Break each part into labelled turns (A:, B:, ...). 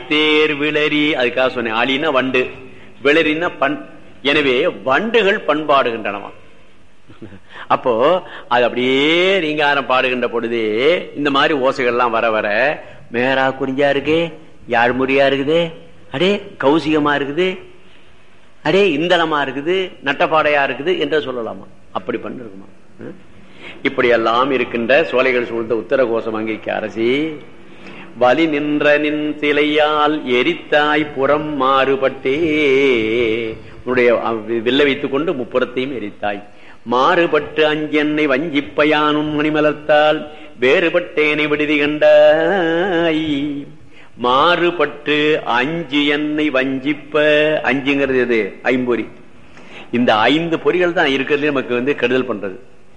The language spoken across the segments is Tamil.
A: ஆழித்தேர் விளரி, அதுக்காக சொன்னேன். ஆழின்னா வண்டு, விளரின்னா பண். எனவே வண்டுகள் பண்பாடுகின்றனவா. அப்போ அது அப்படியே ரீங்காரம் பாடுகின்ற பொழுதே இந்த மாதிரி ஓசைகள்லாம் வர வர மேரா குறிஞ்சா இருக்கு, யாழ்முறியா இருக்குது, அடே கௌசிகமா இருக்குது, அடே இந்தளமா இருக்குது, நட்டப்பாடையா இருக்குது என்று சொல்லலாமா? அப்படி பண்ணிருக்குமா? இப்படி எல்லாம் இருக்கின்ற சோலைகள் சூழ்ந்த உத்தர கோசம் அங்கிக்கு அரசி, வலி நின்ற நின் சிலையால் எரித்தாய் புறம் மாறுபட்டே, உன்னுடைய வில்ல வைத்துக் கொண்டு முப்புறத்தையும் எரித்தாய். மாறுபட்டு அஞ்சென்னை வஞ்சிப்பயானும் மணிமலர்த்தால் வேறுபட்டேனை விடுதி கண்டாய். மாறுபட்டு அஞ்சு என்னை வஞ்சிப்ப, அஞ்சுங்கிறது எது? ஐம்பொறி. இந்த 5 பொறிகள் தான் இருக்கிறதுல நமக்கு கெடுதல் பண்றது.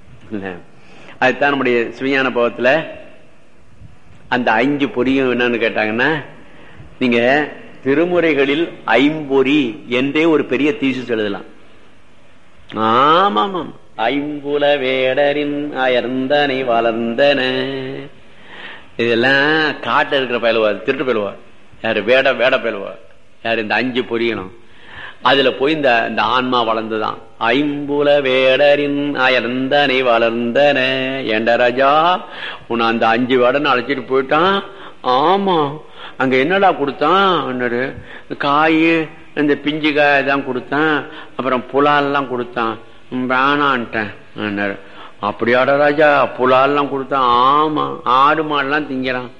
A: அதுதான் நம்முடைய சிவஞான போகத்துல அந்த 5 பொறியும் என்னன்னு கேட்டாங்கன்னா, நீங்க திருமுறைகளில் 5 என்றே ஒரு பெரிய தீசிஸ் எழுதலாம். ஆமாம், ஐம்புல வேடரின் அயர்ந்தனை வளர்ந்தன. இதெல்லாம் காட்ட இருக்கிற பயிலுவா, திருட்டு பயிலுவா. யாரு? வேட பயிலுவா. யாரு? இந்த 5 பொரியணும். அதுல போய் இந்த ஆன்மா வளர்ந்துதான். ஐம்புல வேடரின் அயர்ந்தனை வளர்ந்தன. ஏண்ட ராஜா, உன்னை அந்த 5 வேடன்னு அழைச்சிட்டு போயிட்டான். ஆமா, அங்க என்னடா கொடுத்தான்? காய், இந்த பிஞ்சு காய் தான் கொடுத்தான், அப்புறம் புலால்லாம் கொடுத்தான். வேணான்ட்டேன். அப்படியாடா ராஜா, புலால்லாம் கொடுத்தான்? ஆமா, ஆடு மாடெல்லாம் திங்கிறான்.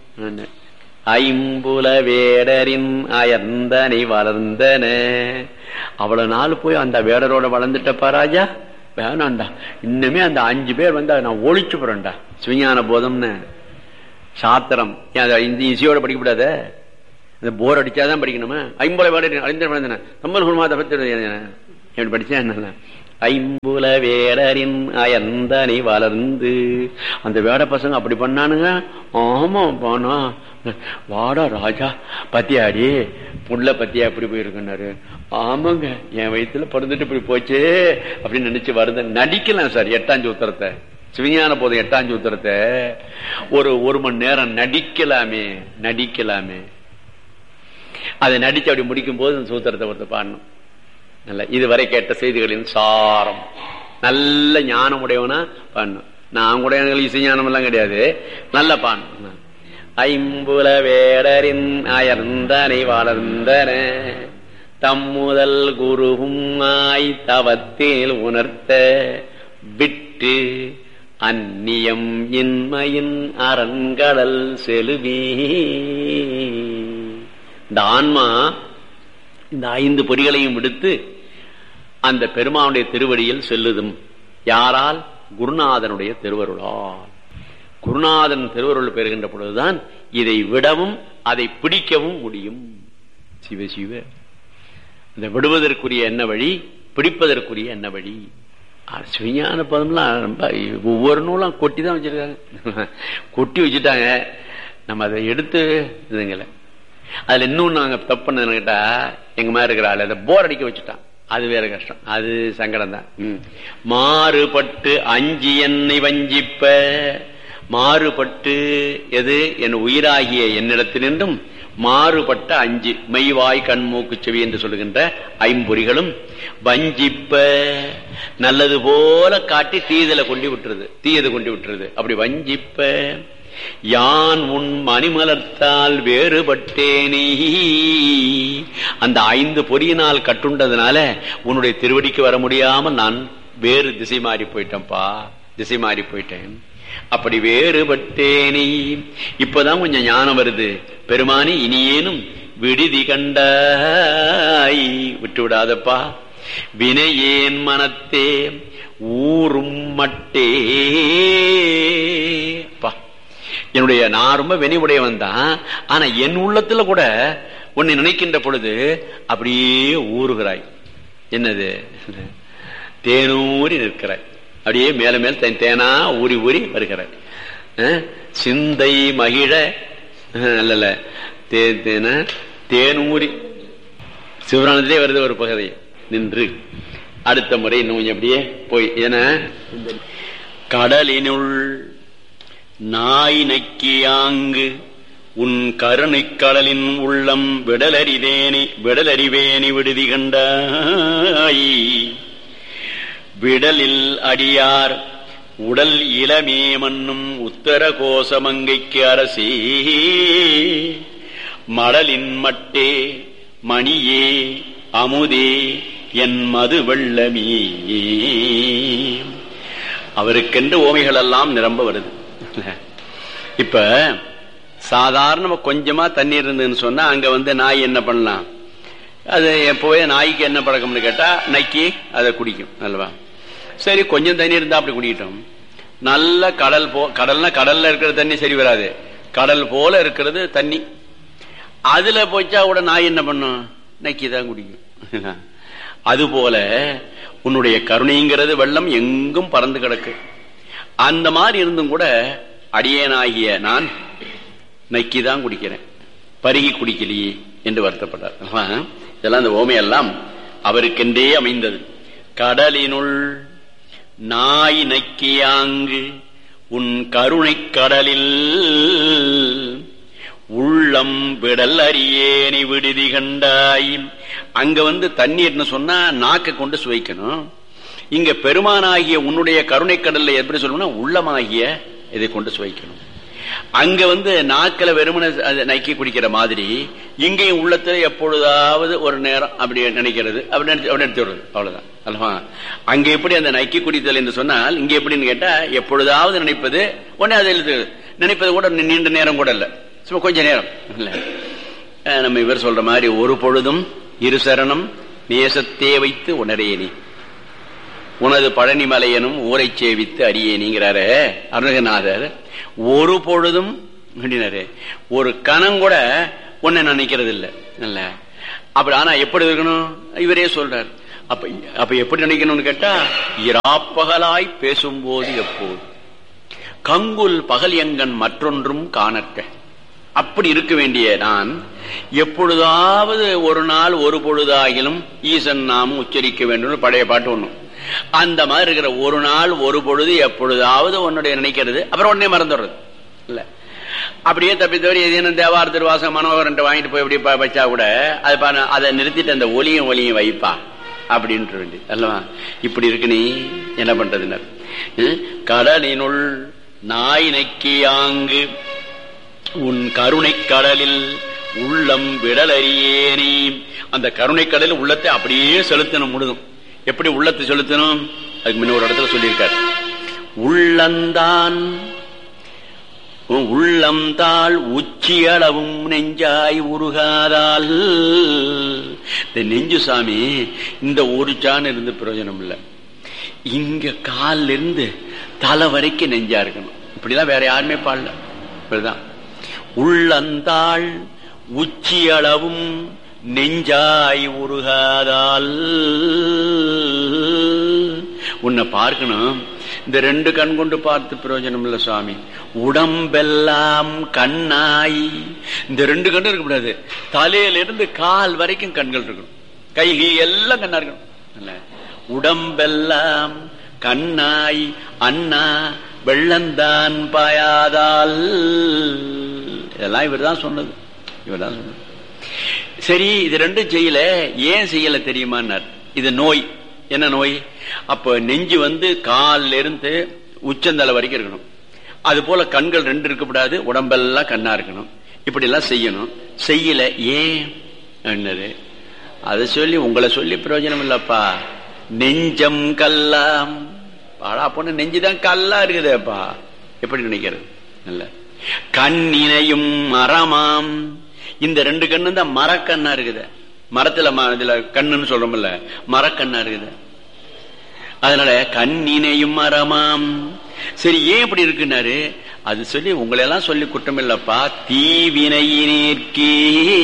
A: ஐம்புல வேடரின் அயர்ந்தனை வளர்ந்தன. அவ்வளவு நாள் போய் அந்த வேடரோட வளர்ந்துட்டப்பா ராஜா, வேணாண்டா. இன்னுமே அந்த 5 பேர் நான் ஒழிச்சு போறேன்டா. சிவஞான போதம்னு சாத்திரம் இந்த இசையோட படிக்கப்படாத, இந்த போர் அடிச்சாதான் படிக்கணுமா? ஐம்புல வேடரின் அழிந்த தம்பல் குருமாத பத்தி படிச்சேன். என்ன ஐம்புல வேடரின் அயர்ந்தனை வளர்ந்து, அந்த வேட பசங்க அப்படி பண்ணானுங்க. ஆமா போனா, வாடா ராஜா பத்தியாடி புள்ள பத்தியா எப்படி போயிருக்குன்னாரு. ஆமாங்க, என் வயிற்றுல பிறந்துட்டு இப்படி போச்சு அப்படின்னு நினைச்சு வருது. நடிக்கலாம் சார் 8ஆம் சூத்திரத்தை, சிவஞான போதும் 8ஆம் சூத்திரத்தை ஒரு மணி நேரம் நடிக்கலாமே. அதை நடிச்சு அப்படி முடிக்கும் போது அந்த சூத்திரத்தை ஒருத்தர் பாடணும். நல்ல இதுவரை கேட்ட செய்திகளின் சாரம், நல்ல ஞானம் உடையவனா பாடணும். நான் கூட எனக்கு இசைஞானம் எல்லாம் கிடையாது, நல்ல பாடணும். ஐம்புல வேடரின் அயர்ந்தனை வளர்ந்தன, தம்முதல் குருவும் தவத்தில் உணர்த்த விட்டு அந்நியம் இன்மையின் அரண்கடல் செலுவி. இந்த ஆன்மா இந்த 5 பொறிகளையும் விடுத்து அந்த பெருமானுடைய திருவடியில் செல்லுதும். யாரால்? குருநாதனுடைய திருவருளால். குருநாதன் திருவருள் பெறுகின்ற பொழுதுதான் இதை விடவும் அதை பிடிக்கவும் முடியும். சிவ சிவ. இந்த விடுவதற்குரிய என்ன வழி, பிடிப்பதற்குரிய என்ன வழி? சிவஞான பதம்லாம் ரொம்ப ஒவ்வொரு நூலாம் கொட்டி தான் வச்சிருக்காங்க. கொட்டி வச்சுட்டாங்க. நம்ம அதை எடுத்து இதுங்களை அதுல இன்னும் நாங்க தப்பு பண்ணது கேட்டா, எங்க மாதிரி இருக்கிற ஆளு அதை போர் அடிக்க வச்சுட்டான். அது வேற கஷ்டம், அது சங்கடம் தான். மாறுபட்டு அஞ்சி என்னை வஞ்சிப்ப, மாறுபட்டு எது? என் உயிராகிய என்னிடத்தினின்றும் மாறுபட்ட 5 மெய்வாய் கண்மூக்கு செவி என்று சொல்லுகின்ற 5 பொறிகளும் வஞ்சிப்ப, நல்லது போல காட்டி தீயதை கொண்டு விட்டுறது. அப்படி வஞ்சிப்ப, யான் உன் மணிமலர்த்தால் வேறுபட்டேனே. அந்த 5 பொறியினால் கட்டுண்டதுனால உன்னுடைய திருவடிக்கு வர முடியாமல் நான் வேறு திசை மாறி போயிட்டேன். அப்படி வேறுபட்டேனே. இப்பதான் கொஞ்சம் ஞானம் வருது. பெருமானி இனியேனும் விடுதி கண்டாய், விட்டு விடாதப்பா. வினையேன் மனத்தே ஊரும் மட்டே. என்னுடைய நான் ரொம்ப வினை உடையவன் தான், ஆனா என் உள்ளத்துல கூட உன்னை நினைக்கின்ற பொழுது அப்படியே ஊறுகிறாய். என்னது? தேனூரி நிற்கிறாய். அப்படியே மேல மேல் தேனா ஊறி வருகிற சிந்தை மகிழ. அல்ல தேனூரி சிவரானத்திலே வருது ஒரு பகுதி நின்று. அடுத்த முறை இன்னும் அப்படியே போய் என கடலினுள் நாய் நக்கியாங்கு
B: உன் கருணைக் கடலின் உள்ளம் விடலறிவேனி விடுதி கண்டாய். விடலில் அடியார் உடல் இளமே மன்னும் உத்தர கோசமங்கைக்கு அரசே, மடலின் மட்டே மணியே அமுதே என் மது வெள்ளமே. அவருக்கென்று ஓமைகள் எல்லாம் நிரம்ப வருது. இப்ப சாதாரண கொஞ்சமா தண்ணீர் இருந்ததுன்னு சொன்னா அங்க நாய் என்ன பண்ணலாம்? அது எப்போவே நாய்க்கு என்ன பழக்கம்னு கேட்டா நக்கி அதை குடிக்கும் அல்லவா? சரி, கொஞ்சம் தண்ணி இருந்தா அப்படி குடிக்கிட்டோம். நல்ல கடல்னா கடல்ல இருக்கிற தண்ணி சரி வராது, கடல் போல இருக்கிறது தண்ணி. அதுல போச்சா கூட நாய் என்ன பண்ணும்? நக்கிதான் குடிக்கும். அதுபோல உன்னுடைய கருணைங்கிறது வெள்ளம் எங்கும் பறந்து கிடக்கு. அந்த மாதிரி இருந்தும் கூட அடியேனாகிய நான் நக்கிதான் குடிக்கிறேன், பருகி குடிக்கலையே என்று வருத்தப்பட்டார். இதெல்லாம் இந்த ஓமையெல்லாம் அவருக்கென்றே அமைந்தது. கடலினுள் நாய் நக்கியாங்கு உன் கருணை கடலில் உள்ளம் விடல் அறியேனி விடுதி கண்டாய். அங்க தண்ணீர்னு சொன்னா நாக்கை கொண்டு சுவைக்கணும். இங்க பெருமானாகிய உன்னுடைய கருணை கடல்ல எப்படி சொல்லணும்னா உள்ளமாகிய இதை கொண்டு சுவைக்கணும். அங்க நாக்கில வெறுமனை நக்கி குடிக்கிற மாதிரி இங்கேயும் உள்ளத்துல எப்பொழுதாவது ஒரு நேரம் அப்படி நினைக்கிறது, அப்படி எடுத்து விடுறது, அவ்வளவுதான் அல்லவா? அங்க எப்படி அந்த நக்கி குடித்தல் என்று சொன்னால் இங்க எப்படின்னு கேட்டா எப்பொழுதாவது நினைப்பது உடனே அதை எழுத்து நினைப்பது கூட நீண்ட நேரம் கூட இல்ல, சும்மா கொஞ்ச நேரம் இல்ல. நம்ம இவர் சொல்ற மாதிரி ஒரு பொழுதும் இரு சரணம் நேசத்தே வைத்து உணரேனி உனது பழனிமலையனும் ஊரை சேவித்து அறியேனிங்கிறாரு அருணகிரிநாதர். ஒரு பொழுதும் அப்படின்னாரு, ஒரு கணம் கூட ஒன்ன நினைக்கிறது இல்ல. அப்படி ஆனா எப்படி இருக்கணும் இவரே சொல்றார். அப்ப எப்படி நினைக்கணும்னு கேட்டா இராப்பகலாய் பேசும்போது எப்போது கங்குல் பகல் எங்கன் மற்றொன்றும் காணற்க. அப்படி இருக்க வேண்டிய நான் எப்பொழுதாவது ஒரு நாள் ஒரு பொழுதாகிலும் ஈசன் நாம் உச்சரிக்க வேண்டும் பழைய பாட்டு ஒண்ணும். அந்த மாதிரி இருக்கிற ஒரு நாள் ஒரு பொழுது எப்பொழுதாவது உன்னுடைய நினைக்கிறது, அப்புறம் உடனே மறந்துடுறது இல்ல. அப்படியே தப்பி தவறி எதுவும் தேவார திருவாசகம் மனோகரன் வாங்கிட்டு போய் எப்படி வச்சா கூட அதை நிறுத்திட்டு அந்த ஒலியும் வைப்பா அப்படின்ட்டு வேண்டி அல்லவா? இப்படி இருக்கு. நீ என்ன பண்றதுனர்? கடலினுள் நாய் நக்கியாங்கு உன் கருணை கடலில் உள்ளம் விடலறியேனி. அந்த கருணை கடலில் உள்ளத்தை அப்படியே செலுத்தணும் முழுதும். எப்படி உள்ளத்தை செலுத்தணும்? அதுக்கு முன்ன ஒரு இடத்துல சொல்லியிருக்கார். உள்ளம்தாள் உச்சியளவும் நெஞ்சாய் உருகாதால். இந்த நெஞ்சு சாமி இந்த ஒரு சான் இருந்து பிரயோஜனம் இல்லை. இங்க காலில் இருந்து தலை வரைக்கும் நெஞ்சா இருக்கணும். இப்படிதான் வேற யாருமே பாடல. இப்படிதான் உள்ளந்தாள் உச்சியளவும் நெஞ்சாய் உருகாதால். உன்னை பார்க்கணும். இந்த ரெண்டு கண் கொண்டு பார்த்து பிரயோஜனம் இல்ல சுவாமி. உடம்பெல்லாம் கண்ணாய். இந்த ரெண்டு கண்ணு இருக்கக்கூடாது, தலையிலிருந்து கால் வரைக்கும் கண்கள் இருக்கணும், கைகி எல்லாம் கண்ணா இருக்கணும். உடம்பெல்லாம் கண்ணாய் அண்ணா வெள்ளந்தான் பாயாதால். இதெல்லாம் இவர் தான் சொன்னது. சரி, இது ரெண்டும் செய்யல. ஏன் செய்யல தெரியுமான்னார். இது நோய். என்ன நோய்? அப்ப நெஞ்சு காலில் இருந்து உச்சந்தலை வரைக்கும் இருக்கணும். அது போல கண்கள் ரெண்டு இருக்கக்கூடாது, உடம்பெல்லாம் கண்ணா இருக்கணும். இப்படி எல்லாம் செய்யணும். செய்யல. ஏன் என்னது? அதை சொல்லி உங்களை சொல்லி பிரயோஜனம் இல்லப்பா. நெஞ்சம் கல்லாம். பாடா பொண்ணு நெஞ்சுதான் கல்லா இருக்குதேப்பா. எப்படி நினைக்கிறது? இல்ல. கண்ணினையும் மரமாம். இந்த ரெண்டு கண்ணு தான் மரக்கண்ணா இருக்குது. மரத்துல இதுல கண்ணுன்னு சொல்றோம்ல, மரக்கண்ணா இருக்குது. அதனால கண்ணினையும் மரமாம். சரி, ஏன் இப்படி இருக்குன்னாரு? அது சொல்லி உங்களை எல்லாம் சொல்லி குற்றம் இல்லப்பா. தீவினையினேற்கே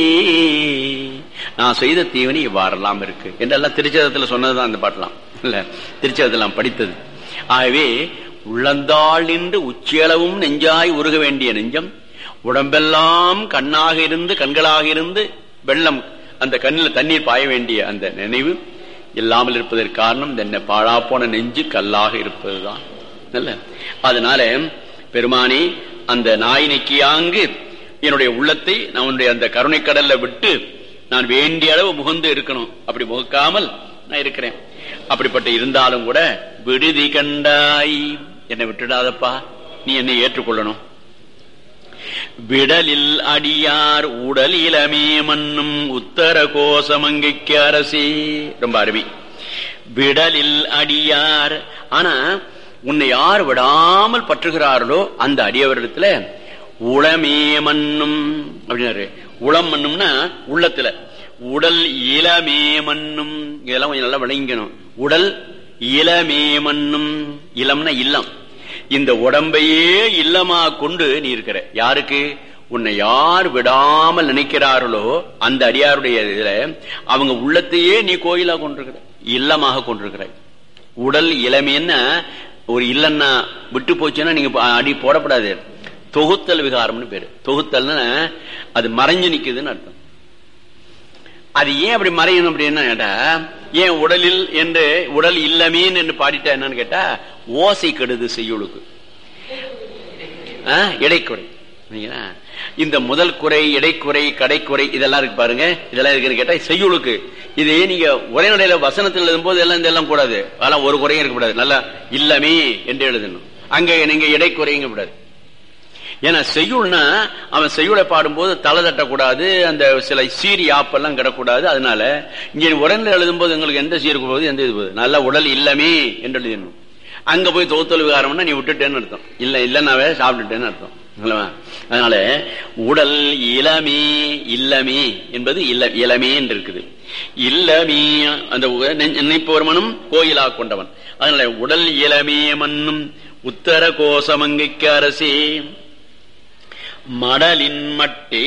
B: நான் செய்த தீவினை இவ்வாறெல்லாம் இருக்கு என்றெல்லாம் திருச்சதத்துல சொன்னதுதான் அந்த பாட்டெல்லாம் இல்ல, திருச்சதெல்லாம் படித்தது. ஆகவே உள்ளந்தாள் நின்று உச்சியளவும் நெஞ்சாய் உருக வேண்டிய நெஞ்சம், உடம்பெல்லாம் கண்ணாக இருந்து கண்களாக இருந்து வெள்ளம் அந்த கண்ணில் தண்ணீர் பாய வேண்டிய அந்த நினைவு இல்லாமல் இருப்பதற்கு காரணம் என்ன? பாழா போன நெஞ்சு கல்லாக இருப்பதுதான். நல்ல. அதனால பெருமானே அந்த நாய் நக்கியாங்கு என்னுடைய உள்ளத்தை நான் அந்த கருணை கடல்ல விட்டு நான் வேண்டிய அளவு முகந்து இருக்கணும். அப்படி முகக்காமல் நான் இருக்கிறேன். அப்படிப்பட்ட இருந்தாலும் கூட விடுதி கண்டாய், என்னை விட்டுடாதப்பா, நீ என்னை ஏற்றுக்கொள்ளணும். விடலில் அடியார் உடல் இளமே மன்னும் உத்தர கோசமங்கைக்கு அரசி. ரொம்ப அருமை. விடலில் அடியார், ஆனா உன்னை யார் விடாமல் பற்றுகிறார்களோ அந்த அடியவரிடத்துல உளமே மன்னும் அப்படின்னாரு. உளம் மன்னும்னா உள்ளத்துல, உடல் இளமே மன்னும், இதெல்லாம் கொஞ்சம் நல்லா விளங்கணும். உடல் இளமே மன்னும், இளம்னா இல்லம், இந்த உடம்பையே இல்லமா கொண்டு நீ இருக்கிற. யாருக்கு? உன்னை யார் விடாமல் நினைக்கிறார்களோ அந்த அடியாருடைய இதுல அவங்க உள்ளத்தையே நீ கோயிலா கொண்டிருக்கிற, இல்லமாக கொண்டிருக்கிறாய். உடல் இளமைன்னா ஒரு இல்லன்னா விட்டு போச்சுன்னா நீங்க அடி போடப்படாது. தொகுத்தல் விகாரம்னு பேரு. தொகுத்தல்னா அது மறைஞ்சு நிக்குதுன்னு அர்த்தம். அது ஏன் அப்படி மறையணும் அப்படின்னா கேட்டா, ஏன் உடலில் என்று உடல் இல்லமேன்னு என்று பாடிட்டா என்னன்னு கேட்டா, ஓசை கெடுது செய்யுளுக்கு, இடைக்குறை. இந்த முதல் குறை, இடைக்குறை, கடைக்குறை இதெல்லாம் இருக்கு பாருங்க. இதெல்லாம் இருக்குன்னு கேட்டா செய்யுளுக்கு. இது நீங்க உரைநடையில வசனத்தில் எழுதும் போது எல்லாம் இதெல்லாம் கூடாது. அதெல்லாம் ஒரு குறையும் இருக்கக்கூடாது. நல்லா இல்லமே என்று எழுதணும். அங்க நீங்க இடைக்குறைங்க கூடாது. ஏன்னா செய்யுள்னா அவன் செய்யுளை பாடும்போது தலை தட்டக்கூடாது, அந்த சில சீரி ஆப்பெல்லாம் கிடக்கூடாது. அதனால இங்க உரைநிலை எழுதும் போது எங்களுக்கு எந்த சீருக்கு போகுது, எந்த இது போகுது, நல்ல உடல் இல்லமே என்று எழுதணும். அங்க போய் தொகுத்தல் விகாரம்னா நீ விட்டுட்டேன்னு அர்த்தம், இல்ல இல்லன்னாவே சாப்பிட்டுட்டேன்னு அர்த்தம். அதனால உடல் இளமே, இல்லமே என்பது இளமே என்று இருக்குது. இல்லமே அந்த நினைப்பவர் மனம் கோயிலா கொண்டவன். அதனால உடல் இளமே மன்னும் உத்தர கோசமங்கைக்கு அரசே. மடலின் மட்டே,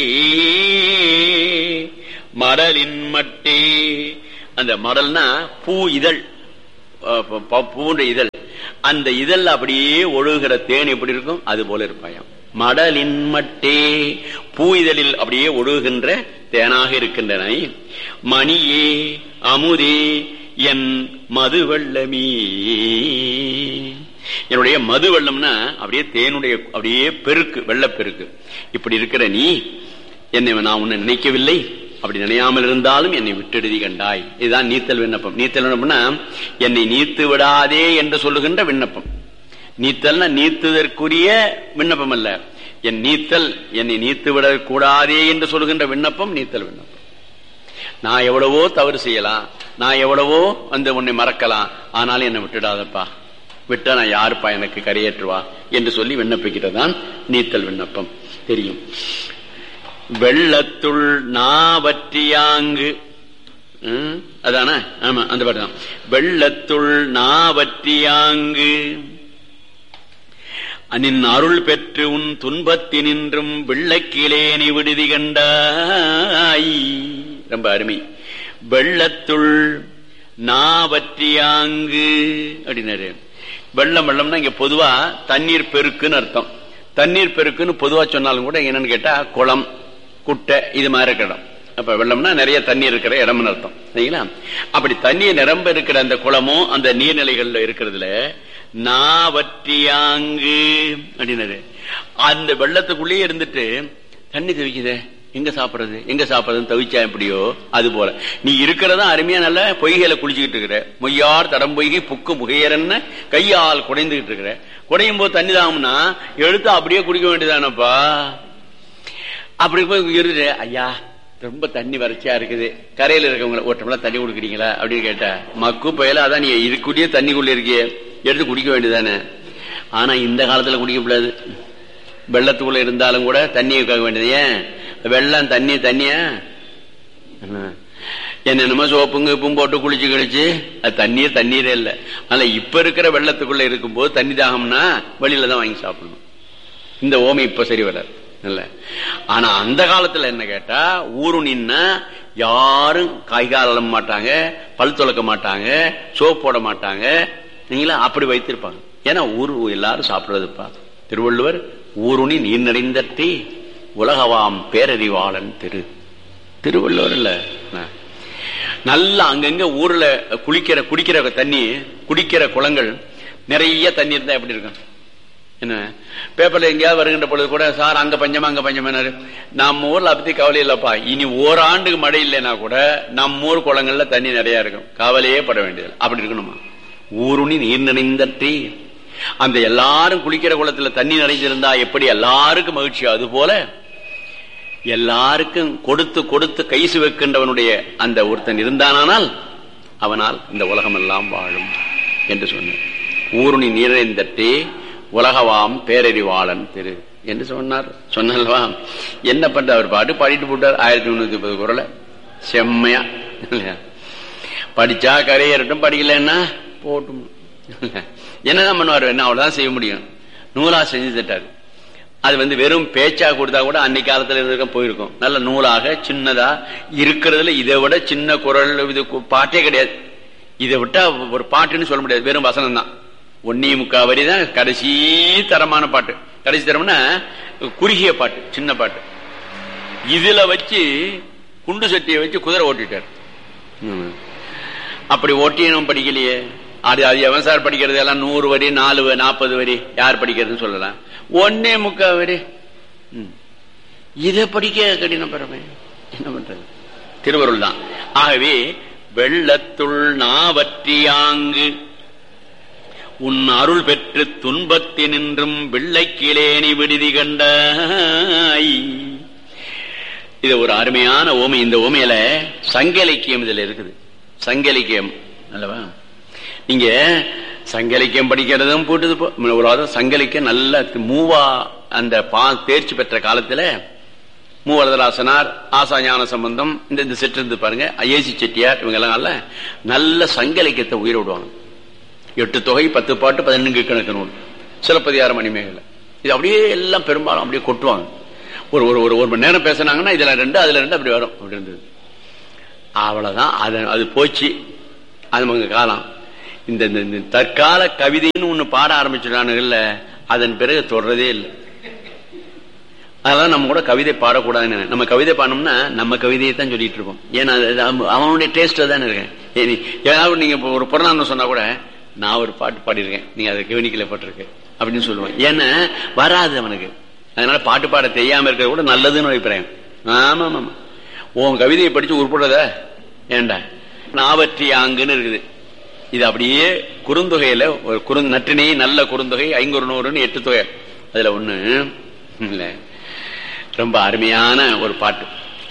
B: மடலின் மட்டே, அந்த மடல்னா பூ இதழ், பூன்ற இதழ், அந்த இதழ் அப்படியே ஒழுகிற தேன் எப்படி இருக்கும் அது போல இருப்பாயாம். மடலின் மட்டே, பூ இதழில் அப்படியே ஒழுகுகின்ற தேனாக இருக்கின்றன. மணியே அமுதே என் மதுவெள்ளமே, என்னுடைய மது வெள்ளம்னா அப்படியே தேனுடைய அப்படியே பெருக்கு, வெள்ளப்பெருக்கு. இப்படி இருக்கிற நீ என்னை, நான் உன்னை நினைக்கவில்லை, அப்படி நினையாமல் இருந்தாலும் என்னை விட்டெடுதி கண்டாய். இதுதான் நீத்தல் விண்ணப்பம். நீத்தல் விண்ணப்பம்னா என்னை நீத்து விடாதே என்று சொல்லுகின்ற விண்ணப்பம். நீத்தல்னா நீத்துதற்குரிய விண்ணப்பம் அல்ல. என் நீத்தல், என்னை நீத்து விடக்கூடாதே என்று சொல்லுகின்ற விண்ணப்பம் நீத்தல் விண்ணப்பம். நான் எவ்வளவோ தவறு செய்யலாம், நான் எவ்வளவோ உன்னை மறக்கலாம், ஆனாலும் என்னை விட்டுடாதப்பா, விட்டா நான் யாருப்பா எனக்கு கரையேற்றுவா என்று சொல்லி விண்ணப்பிக்கிறதான் நீத்தல் விண்ணப்பம். தெரியும். வெள்ளத்துள் நாவற்றியாங்கு, அதான? ஆமா, அந்த பாட்டு தான். வெள்ளத்துள் நாவற்றியாங்கு நின் அருள் பெற்று உன் துன்பத்தினின்றும் வெள்ளக்கிலேனி விடுதி கண்டாய். ரொம்ப அருமை. வெள்ளத்துள் நாவற்றியாங்கு அப்படின்னாரு. வெள்ளம் வெள்ளம்னா இங்க பொதுவா தண்ணீர் பெருக்குன்னு அர்த்தம். தண்ணீர் பெருக்குன்னு பொதுவா சொன்னாலும் கூட என்னன்னு கேட்டா குளம், குட்டை இது மாதிரி இருக்கிற இடம். அப்ப வெள்ளம்னா நிறைய தண்ணீர் இருக்கிற இடம்னு அர்த்தம். சரிங்களா? அப்படி தண்ணீர் நிரம்ப இருக்கிற அந்த குளமும் அந்த நீர்நிலைகள்ல இருக்கிறதுல நாவற்றியாங்கு அப்படின்னாரு. அந்த வெள்ளத்துக்குள்ளேயே இருந்துட்டு தண்ணி தவிக்குதே, எங்க சாப்பிடுறது எங்க சாப்பிடுறதுன்னு தவிச்சா எப்படியோ அது போல நீ இருக்கிறதா அருமையா நல்ல பொய்கையில குளிச்சுக்கிட்டு இருக்கிற. மொய்யார் தடம் பொய்கை புக்கு முகையரன்னு கையால் குடைந்துகிட்டு இருக்கிற. குடையும் போது தண்ணி தாகும்னா எடுத்து அப்படியே குடிக்க வேண்டியதானப்பா. அப்படி போய் இருந்து, ஐயா ரொம்ப தண்ணி வறட்சியா இருக்குது, கரையில இருக்கவங்களை ஒரு டம்ளர் தண்ணி குடிக்கிறீங்களா அப்படின்னு கேட்டா, மக்கு பயல அதான் நீ இதுக்குள்ளேயே தண்ணிக்குள்ள இருக்கிய, எடுத்து குடிக்க வேண்டியதானே. ஆனா இந்த காலத்துல குடிக்கப்படாது. வெள்ளத்துக்குள்ள இருந்தாலும் கூட தண்ணியை கேட்க வேண்டியது. ஏன் வெள்ளம் தண்ணி தண்ணியா என்னென்னமோ சோப்புங்க உப்பும் போட்டு குளிச்சு கழிச்சு அது தண்ணீர் தண்ணீரே இல்லை. அதனால இப்ப இருக்கிற வெள்ளத்துக்குள்ள இருக்கும் போது தண்ணி தாகம்னா வெளியில தான் வாங்கி சாப்பிடணும். இந்த ஓமை இப்ப சரி வராது. ஆனா அந்த காலத்துல என்ன கேட்டா, ஊரு நின்னா யாரும் காய்கால் அழ மாட்டாங்க, பல் துளக்க மாட்டாங்க, சோப் போட மாட்டாங்க. நீங்களா அப்படி வைத்திருப்பாங்க. ஏன்னா ஊரு எல்லாரும் சாப்பிடுறதுப்பா. திருவள்ளுவர் ஊருணி நீர் நிறைந்தே உலகவாம் பேரறிவாளன் திருவள்ளுவர் இல்ல. நல்லா அங்கங்க ஊர்ல குடிக்கிற தண்ணி, குடிக்கிற குளங்கள் நிறைய தண்ணி இருந்தா எப்படி இருக்கும்? என்ன பேப்பர்ல எங்கேயாவது வருகின்ற பொழுது கூட சார் அங்க பஞ்சமா அங்க பஞ்சமானாரு. நம்ம ஊர்ல பத்தி கவலை இல்லப்பா. இனி ஓராண்டுக்கு மழை இல்லைன்னா கூட நம்ம ஊர் குளங்கள்ல தண்ணி நிறைய இருக்கும், கவலையே பட வேண்டியது. அப்படி இருக்கணுமா? ஊருணி நீர் நினைந்தற்றி அந்த எல்லாரும் குளிக்கிற குளத்துல தண்ணி நிறைஞ்சிருந்தா எப்படி எல்லாருக்கும் மகிழ்ச்சி, அது போல எல்லாருக்கும் கொடுத்து கொடுத்து கைசு வைக்கின்றவனுடைய அந்த ஒருத்தன் இருந்தானால் அவனால் இந்த உலகம் எல்லாம் வாழும் என்று சொன்னார். ஊருணி நீரைந்தட்டே உலகவாம் பேரறிவாளன் திரு என்று சொன்னார். சொன்னல்வா என்ன பண்ற, அவர் பாட்டு பாடிட்டு போட்டார் 1330 குறளை செம்மையா. படிச்சா கரையேறட்டும், படிக்கலன்னா போட்டும். என்னதான் பண்ணுவார், என்ன அவ்வளவுதான் செய்ய முடியும். நூலா செஞ்சு தட்டாரு. அது வெறும் பேச்சா கொடுத்தா கூட அன்னைக்கு காலத்துல இருக்க போயிருக்கும். நல்ல நூலாக சின்னதா இருக்கிறதுல இதை விட சின்ன குரல் இது பாட்டே கிடையாது. இதை விட்டா ஒரு பாட்டுன்னு சொல்ல முடியாது, வெறும் வசனம் தான். 1.25 வரி தான் கடைசி தரமான பாட்டு. கடைசி தரம்னா குறுகிய பாட்டு, சின்ன பாட்டு. இதுல வச்சு குண்டு சட்டியை வச்சு குதிரை ஓட்டிட்டார். அப்படி ஓட்டியும் படிக்கலையே. அது எவன் சார் படிக்கிறது? எல்லாம் 100 வரி 40 வரி யார் படிக்கிறதுன்னு சொல்லலாம். 1.25 வரி இதை படிக்க கடினம் பெறமே. என்ன பண்றது? திருவருள் தான். ஆகவே வெள்ளத்துள் நாவற்றியாங்கு உன் அருள் பெற்று துன்பத்தினின்றும் வெள்ளைக்கிலேனி விடுதி கண்டாய். இது ஒரு அருமையான ஓமை. இந்த ஓமையில சங்க இலக்கியம் இதுல இருக்குது. சங்க இலக்கியம் அல்லவா? நீங்க சங்க இலக்கியம் படிக்கிறதும் போட்டு சங்க இலக்கியம் நல்ல மூவா அந்த தேர்ச்சி பெற்ற காலத்துல மூவரதராசனார், ஆசா ஞான சம்பந்தம், இந்த செட்டு இருந்து பாருங்க, ஏசி செட்டியார், இவங்க எல்லாம் நல்ல சங்க இலக்கியத்தை உயிர விடுவாங்க. 8 தொகை 10 பாட்டு 11 கணக்கு நூல், சிலப்பதிகாரம், மணிமேகலை, இது அப்படியே எல்லாம் பெரும்பாலும் அப்படியே கொட்டுவாங்க. ஒரு ஒரு ஒரு மணி நேரம் பேசினாங்கன்னா இதுல 2 அதுல 2 அப்படி வரும். அப்படி இருந்தது. அவ்வளவுதான். அது போச்சு. அது நமக்கு காலம். இந்த தற்கால கவிதைன்னு ஒண்ணு பாட ஆரம்பிச்சுட்டானுங்கல்ல, அதன் பிறகு தொடர்றதே இல்லை. அதெல்லாம் நம்ம கூட கவிதை பாடக்கூடாதுன்னு. நம்ம கவிதை பாடணும்னா நம்ம கவிதையை தான் சொல்லிட்டு இருக்கோம். ஏன்னா அவனுடைய டேஸ்ட் தானே இருக்கேன். ஏதாவது நீங்க ஒரு புறநானூறு சொன்னா கூட நான் ஒரு பாட்டு பாடிருக்கேன், நீங்க அதை கவனிக்கல பட்டிருக்கேன் அப்படின்னு சொல்லுவேன். ஏன்னா வராது அவனுக்கு. அதனால பாட்டு பாட தெரியாம இருக்கிறது கூட நல்லதுன்னு அபிப்பிராயம். ஆமா ஆமா, உன் கவிதையை படிச்சு உருப்படுறத ஏண்டா நாவற்றியாங்குன்னு இருக்குது. இது அப்படியே குறுந்தொகையில ஒரு நற்றினை நல்ல குறுந்தொகை 500 8 தொகை, அதுல ஒண்ணு இல்ல, ரொம்ப அருமையான ஒரு பாட்டு.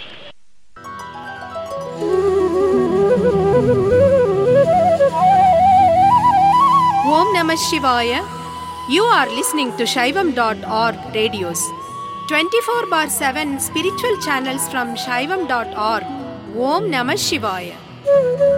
C: ஓம் நம சிவாய. You are listening to Shaivam.org radios. 24/7 spiritual channels from Shaivam.org. Om Namah Shivaya.